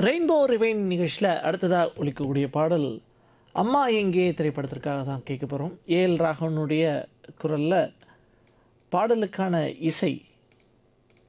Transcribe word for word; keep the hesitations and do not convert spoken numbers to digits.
Rainbow ரிவைன் நிகழ்ச்சியில் அடுத்ததாக ஒலிக்கக்கூடிய பாடல் அம்மா எங்கே திரைப்படத்திற்காக தான் கேட்க போகிறோம். ஏஎல் ராகவனுடைய குரலில் பாடலுக்கான இசை